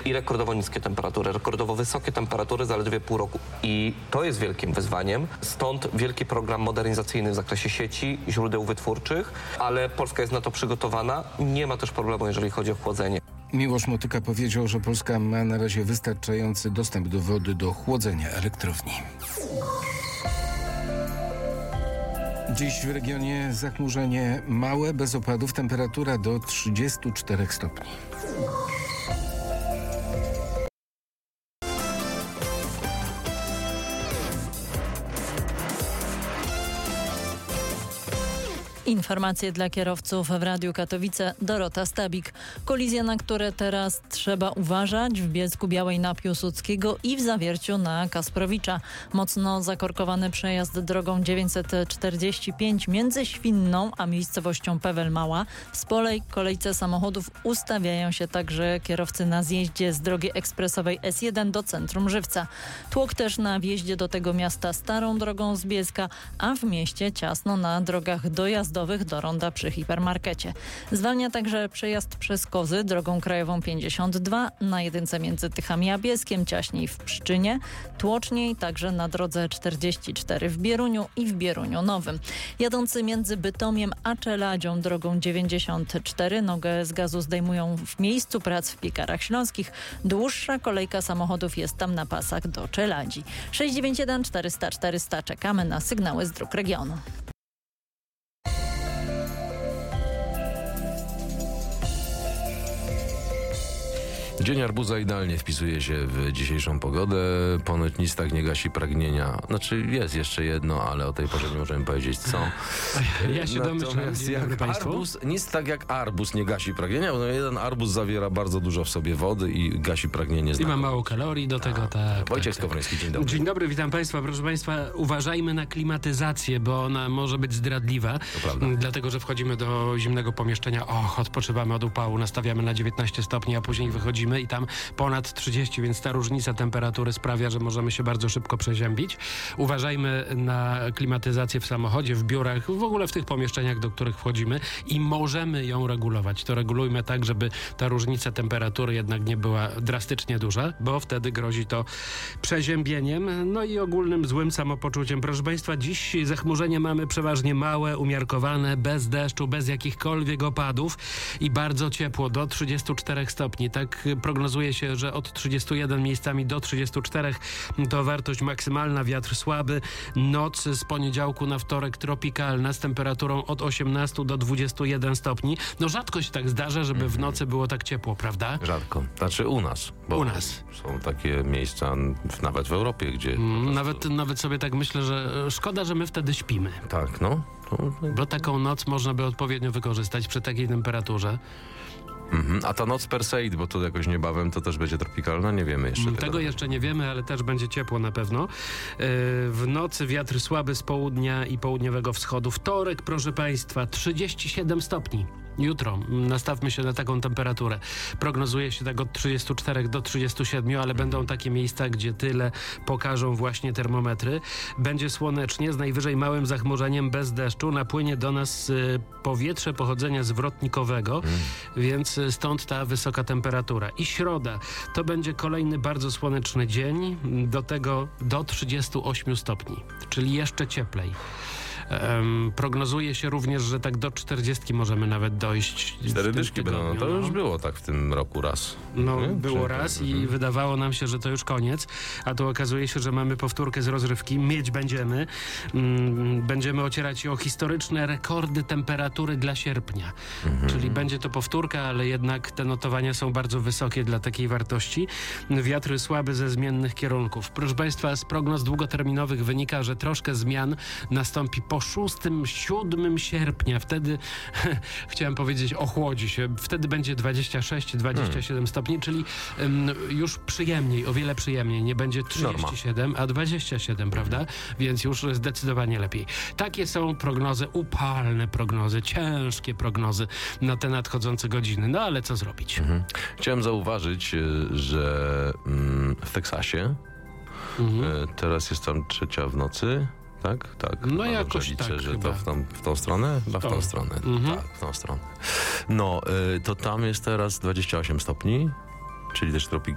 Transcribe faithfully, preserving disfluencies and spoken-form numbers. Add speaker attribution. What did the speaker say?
Speaker 1: i rekordowo niskie temperatury, rekordowo wysokie temperatury zaledwie pół roku. I to jest wielkim wyzwaniem. Stąd wielki program modernizacyjny w zakresie sieci, źródeł wytwórczych, ale Polska jest na to przygotowana. Nie ma też problemu, jeżeli chodzi o chłodzenie.
Speaker 2: Miłosz Motyka powiedział, że Polska ma na razie wystarczający dostęp do wody do chłodzenia elektrowni. Dziś w regionie zachmurzenie małe, bez opadów, temperatura do trzydziestu czterech stopni.
Speaker 3: Informacje dla kierowców w Radiu Katowice. Dorota Stabik. Kolizje, na które teraz trzeba uważać w Bielsku Białej na Piłsudskiego i w Zawierciu na Kasprowicza. Mocno zakorkowany przejazd drogą dziewięćset czterdzieści pięć między Świnną a miejscowością Pewel Mała. W polej kolejce samochodów ustawiają się także kierowcy na zjeździe z drogi ekspresowej S jeden do centrum Żywca. Tłok też na wjeździe do tego miasta starą drogą z Bielska, a w mieście ciasno na drogach dojazdowych do ronda przy hipermarkecie. Zwalnia także przejazd przez Kozy drogą krajową pięćdziesiąt dwa, na jedynce między Tychami a Bielskiem, ciaśniej w Pszczynie, tłoczniej także na drodze czterdzieści cztery w Bieruniu i w Bieruniu Nowym. Jadący między Bytomiem a Czeladzią drogą dziewięćdziesiąt cztery nogę z gazu zdejmują w miejscu prac w Piekarach Śląskich. Dłuższa kolejka samochodów jest tam na pasach do Czeladzi. sześć dziewięć jeden czterysta czterysta. Czekamy na sygnały z dróg regionu.
Speaker 4: Dzień arbuza idealnie wpisuje się w dzisiejszą pogodę. Ponoć nic tak nie gasi pragnienia. Znaczy jest jeszcze jedno, ale o tej porze nie możemy powiedzieć co.
Speaker 5: Ja się domyślam,
Speaker 4: jak arbuz, nic tak jak arbuz nie gasi pragnienia, bo jeden arbuz zawiera bardzo dużo w sobie wody i gasi pragnienie.
Speaker 5: I ma mało kalorii do tego, tak.
Speaker 4: Wojciech
Speaker 5: tak,
Speaker 4: Skowroński, dzień dobry.
Speaker 5: Dzień dobry, witam Państwa. Proszę Państwa, uważajmy na klimatyzację, bo ona może być zdradliwa.
Speaker 4: To prawda.
Speaker 5: Dlatego, że wchodzimy do zimnego pomieszczenia, och, odpoczywamy od upału, nastawiamy na dziewiętnaście stopni, a później wychodzimy i tam ponad trzydzieści, więc ta różnica temperatury sprawia, że możemy się bardzo szybko przeziębić. Uważajmy na klimatyzację w samochodzie, w biurach, w ogóle w tych pomieszczeniach, do których wchodzimy i możemy ją regulować. To regulujmy tak, żeby ta różnica temperatury jednak nie była drastycznie duża, bo wtedy grozi to przeziębieniem, no i ogólnym złym samopoczuciem. Proszę Państwa, dziś zachmurzenie mamy przeważnie małe, umiarkowane, bez deszczu, bez jakichkolwiek opadów i bardzo ciepło, do trzydziestu czterech stopni. Tak prognozuje się, że od trzydziestu jeden miejscami do trzydziestu czterech to wartość maksymalna, wiatr słaby. Noc z poniedziałku na wtorek tropikalna z temperaturą od osiemnastu do dwudziestu jeden stopni. No rzadko się tak zdarza, żeby w nocy było tak ciepło, prawda?
Speaker 4: Rzadko. Znaczy u nas. Bo
Speaker 5: U nas.
Speaker 4: są takie miejsca, nawet w Europie, gdzie...
Speaker 5: Mm, nawet, nawet sobie tak myślę, że szkoda, że my wtedy śpimy.
Speaker 4: Tak, no. To...
Speaker 5: Bo taką noc można by odpowiednio wykorzystać przy takiej temperaturze.
Speaker 4: Mhm. A ta noc Perseid, bo to jakoś niebawem to też będzie tropikalna, nie wiemy jeszcze.
Speaker 5: Tego tego jeszcze nie wiemy, ale też będzie ciepło na pewno. Yy, w nocy wiatr słaby z południa i południowego wschodu. Wtorek, proszę Państwa, trzydzieści siedem stopni. Jutro nastawmy się na taką temperaturę. Prognozuje się tak od trzydziestu czterech do trzydziestu siedmiu, ale będą takie miejsca, gdzie tyle pokażą właśnie termometry. Będzie słonecznie, z najwyżej małym zachmurzeniem, bez deszczu. Napłynie do nas y, powietrze pochodzenia zwrotnikowego, mm. więc stąd ta wysoka temperatura. I środa to będzie kolejny bardzo słoneczny dzień, do tego do trzydziestu ośmiu stopni, czyli jeszcze cieplej. Um, prognozuje się również, że tak do czterdziestki możemy nawet dojść.
Speaker 4: Cztery dyszki będą, no to już było tak w tym roku raz.
Speaker 5: No,
Speaker 4: nie?
Speaker 5: było
Speaker 4: Czy,
Speaker 5: raz i
Speaker 4: mhm.
Speaker 5: wydawało nam się, że to już koniec, a tu okazuje się, że mamy powtórkę z rozrywki. Mieć będziemy. Mm, będziemy ocierać się o historyczne rekordy temperatury dla sierpnia. Mhm. Czyli będzie to powtórka, ale jednak te notowania są bardzo wysokie dla takiej wartości. Wiatry słabe ze zmiennych kierunków. Proszę Państwa, z prognoz długoterminowych wynika, że troszkę zmian nastąpi po szóstego siódmego sierpnia. Wtedy chciałem powiedzieć, ochłodzi się. Wtedy będzie dwadzieścia sześć dwadzieścia siedem hmm. stopni, czyli um, już przyjemniej, o wiele przyjemniej. Nie będzie trzydzieści siedem, Norma. A dwadzieścia siedem, prawda? Więc już zdecydowanie lepiej. Takie są prognozy, upalne prognozy, ciężkie prognozy na te nadchodzące godziny. No ale co zrobić?
Speaker 4: Mhm. Chciałem zauważyć, że mm, w Teksasie mhm. teraz jest tam trzecia w nocy. Tak, tak.
Speaker 5: No
Speaker 4: Chyba
Speaker 5: jakoś
Speaker 4: liczę,
Speaker 5: tak
Speaker 4: że
Speaker 5: chyba.
Speaker 4: to w tą, w tą stronę? Chyba w tą stronę.
Speaker 5: Mhm.
Speaker 4: Tak, w tą stronę. No, y, to tam jest teraz dwadzieścia osiem stopni, czyli też tropik,